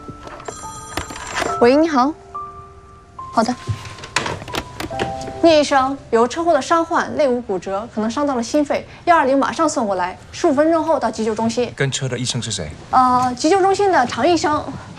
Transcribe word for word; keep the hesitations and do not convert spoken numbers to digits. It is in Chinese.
喂，你好。好的。聂医生，有个车祸的伤患，肋骨骨折，可能伤到了心肺，幺二零马上送过来，十五分钟后到急救中心。 跟车的医生是谁？ 呃，急救中心的常医生。